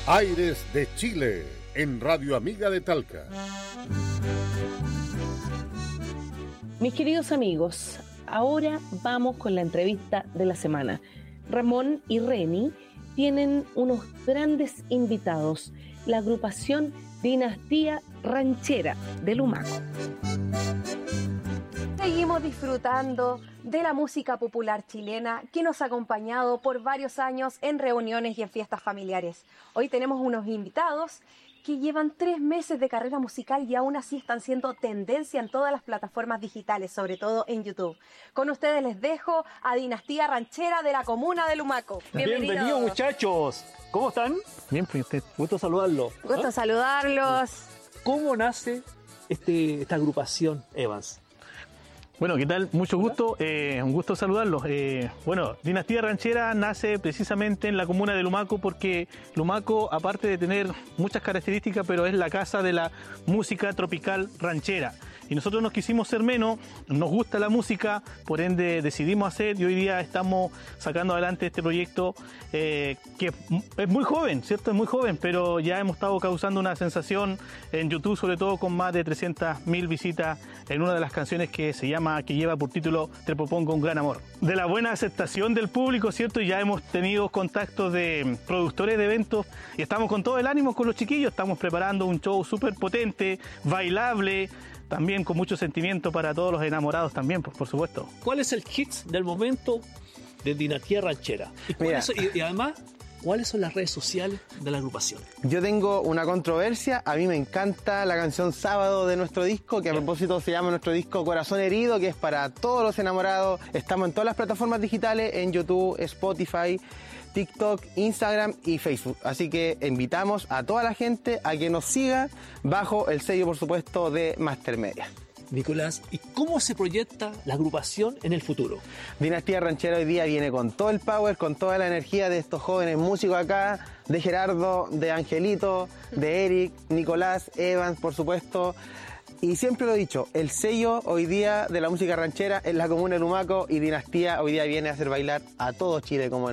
Aires de Chile, en Radio Amiga de Talca. Mis queridos amigos, ahora vamos con la entrevista de la semana. Ramón y Reni tienen unos grandes invitados, la agrupación Dinastía Ranchera de Lumaco. Seguimos disfrutando de la música popular chilena que nos ha acompañado por varios años en reuniones y en fiestas familiares. Hoy tenemos unos invitados que llevan 3 meses de carrera musical y aún así están siendo tendencia en todas las plataformas digitales, sobre todo en YouTube. Con ustedes les dejo a Dinastía Ranchera de la comuna de Lumaco. Bienvenidos muchachos. ¿Cómo están? Bien, pues usted. Gusto saludarlo. Gusto saludarlos. ¿Cómo nace esta agrupación, Evans? Bueno, ¿qué tal? Mucho gusto, un gusto saludarlos. Bueno, Dinastía Ranchera nace precisamente en la comuna de Lumaco porque Lumaco, aparte de tener muchas características, pero es la casa de la música tropical ranchera. Y nosotros nos quisimos ser menos, nos gusta la música, por ende decidimos hacer y hoy día estamos sacando adelante este proyecto que es muy joven, ¿cierto? Es muy joven, pero ya hemos estado causando una sensación en YouTube, sobre todo con más de 300.000 visitas en una de las canciones que lleva por título Te propongo un gran amor. De la buena aceptación del público, ¿cierto? Ya hemos tenido contactos de productores de eventos y estamos con todo el ánimo con los chiquillos, estamos preparando un show súper potente, bailable, también con mucho sentimiento para todos los enamorados también, por supuesto. ¿Cuál es el hit del momento de Dinastía Ranchera? Y además, ¿cuáles son las redes sociales de la agrupación? Yo tengo una controversia, a mí me encanta la canción Sábado de nuestro disco, que a propósito se llama nuestro disco Corazón Herido, que es para todos los enamorados. Estamos en todas las plataformas digitales, en YouTube, Spotify, TikTok, Instagram y Facebook. Así que invitamos a toda la gente a que nos siga bajo el sello, por supuesto, de Mastermedia. Nicolás, ¿y cómo se proyecta la agrupación en el futuro? Dinastía Ranchera hoy día viene con todo el power, con toda la energía de estos jóvenes músicos acá, de Gerardo, de Angelito, de Eric, Nicolás, Evans, por supuesto. Y siempre lo he dicho, el sello hoy día de la música ranchera es la comuna de Lumaco y Dinastía hoy día viene a hacer bailar a todo Chile como